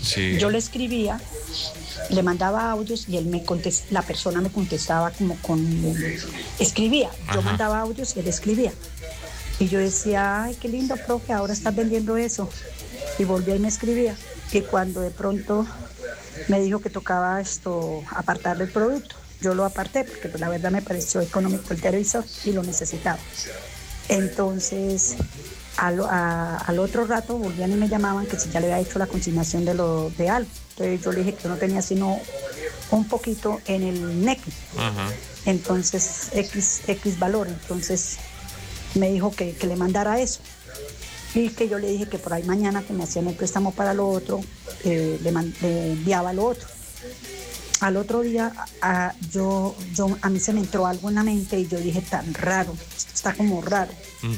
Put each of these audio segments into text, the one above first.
Sí. Yo le escribía, le mandaba audios y la persona me contestaba escribía. Yo mandaba audios y él escribía. Y yo decía, ay, qué lindo, profe, ahora estás vendiendo eso. Y volvía y me escribía. Y cuando de pronto me dijo que tocaba apartar del producto, yo lo aparté porque pues, la verdad me pareció económico el televisor y lo necesitaba. Entonces, al otro rato volvían y me llamaban que si ya le había hecho la consignación de algo. Entonces yo le dije que yo no tenía sino un poquito en el NECI. Entonces, X valor. Entonces me dijo que le mandara eso. Y que yo le dije que por ahí mañana que me hacían el préstamo para lo otro, le enviaba lo otro. Al otro día a mí se me entró algo en la mente y yo dije, tan raro, esto está como raro.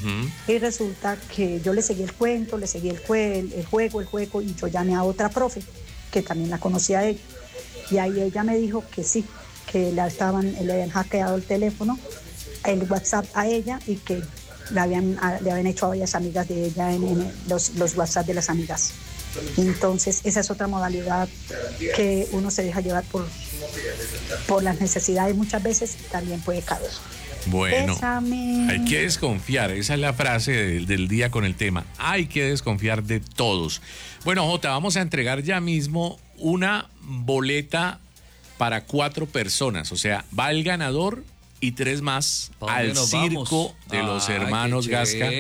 Y resulta que yo le seguí el cuento, le seguí el juego, y yo llamé a otra profe, que también la conocía a ella. Y ahí ella me dijo que sí, que le habían hackeado el teléfono, el WhatsApp a ella y que le habían hecho a varias amigas de ella en los WhatsApp de las amigas. Entonces, esa es otra modalidad que uno se deja llevar por las necesidades muchas veces, también puede caer. Bueno, Bésame. Hay que desconfiar, esa es la frase del día con el tema, hay que desconfiar de todos. Bueno, Jota, vamos a entregar ya mismo una boleta para 4 personas, o sea, va el ganador y 3 más al circo de los hermanos Gasca,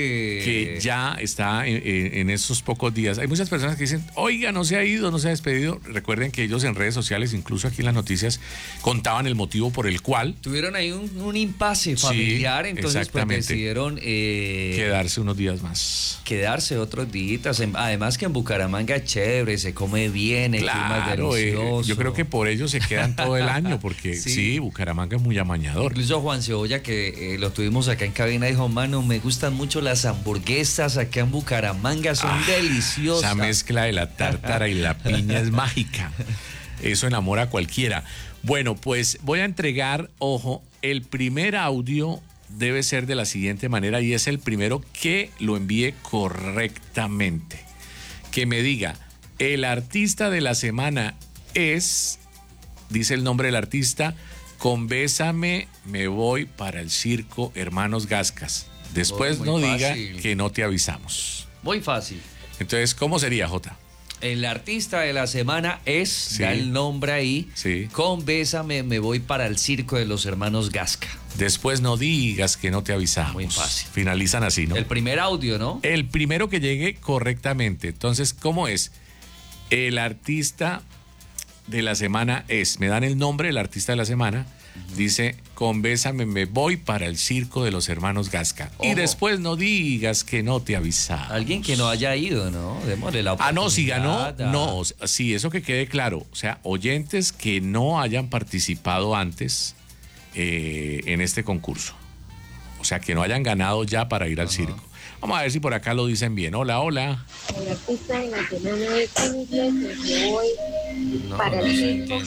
que ya está en estos pocos días. Hay muchas personas que dicen, oiga, no se ha ido, no se ha despedido. Recuerden que ellos en redes sociales, incluso aquí en las noticias, contaban el motivo por el cual tuvieron ahí un impasse familiar, sí, entonces pues decidieron quedarse unos días más. Quedarse otros días. Además que en Bucaramanga es chévere, se come bien, el clima es delicioso. Yo creo que por ello se quedan todo el año, porque sí Bucaramanga es muy amañador. Incluso Juan Cebolla, que lo tuvimos acá en cabina, dijo, mano, me gustan mucho las hamburguesas acá en Bucaramanga, son deliciosas. Esa mezcla de la tártara y la piña es mágica. Eso enamora a cualquiera. Bueno, pues voy a entregar, ojo, el primer audio debe ser de la siguiente manera y es el primero que lo envíe correctamente. Que me diga, el artista de la semana es, dice el nombre del artista, con Bésame me voy para el circo Hermanos Gascas. Después no diga que no te avisamos. Muy fácil. Entonces, ¿cómo sería, Jota? El artista de la semana es, da el nombre ahí, con Bésame me voy para el circo de los Hermanos Gasca. Después no digas que no te avisamos. Muy fácil. Finalizan así, ¿no? El primer audio, ¿no? El primero que llegue correctamente. Entonces, ¿cómo es? El artista de la semana es, me dan el nombre del artista de la semana, dice, con Bésame me voy para el circo de los hermanos Gasca. Ojo. Y después no digas que no te avisamos. Alguien que no haya ido, ¿no? Démosle la oportunidad. No, si ganó, no, sí, eso que quede claro. O sea, oyentes que no hayan participado antes en este concurso. O sea, que no hayan ganado ya para ir al circo. Vamos a ver si por acá lo dicen bien. Hola, hola. El artista de la semana es un inglés que me voy para el circo.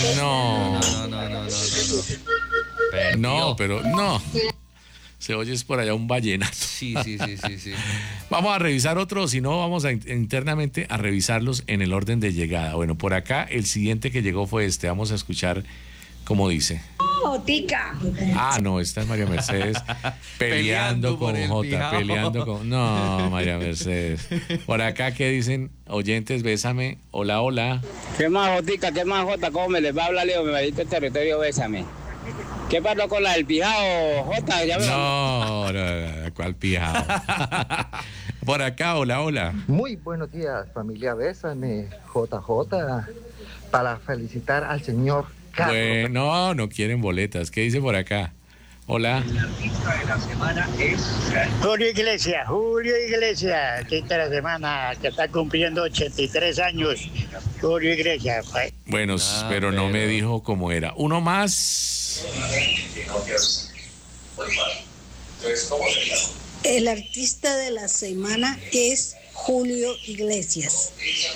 No, pero no. Se oye es por allá un vallenato. Sí. Vamos a revisar otro, si no vamos a internamente a revisarlos en el orden de llegada. Bueno, por acá el siguiente que llegó fue este. Vamos a escuchar cómo dice. ¡Tica! No, esta es María Mercedes peleando con Jota, peleando con... No, María Mercedes. Por acá, ¿qué dicen? Oyentes, Bésame. Hola, hola. ¿Qué más, Jotica? ¿Qué más, Jota? ¿Cómo me les va a hablar, Leo? Me maldito el territorio, Bésame. ¿Qué pasó con la del pijao, Jota? No, ¿cuál pijao? Por acá, hola, hola. Muy buenos días, familia Bésame, JJ, para felicitar al señor Carlos. Bueno, no quieren boletas. ¿Qué dice por acá? Hola. El artista de la semana es Julio Iglesias, artista de la semana, que está cumpliendo 83 años. Julio Iglesias. Bueno, pero no me dijo cómo era. Uno más. El artista de la semana es Julio Iglesias.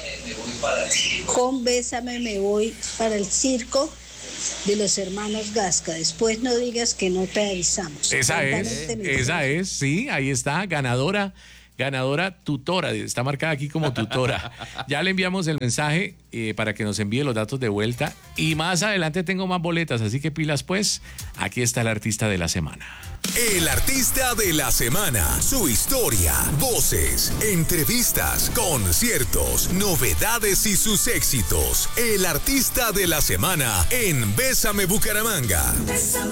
Con Bésame me voy para el circo de los hermanos Gasca. Después no digas que no te avisamos. Esa es, sí, ahí está, ganadora Ganadora tutora, está marcada aquí como tutora. Ya le enviamos el mensaje para que nos envíe los datos de vuelta. Y más adelante tengo más boletas, así que pilas pues. Aquí está el artista de la semana. El artista de la semana, su historia, voces, entrevistas, conciertos, novedades y sus éxitos. El artista de la semana en Bésame Bucaramanga.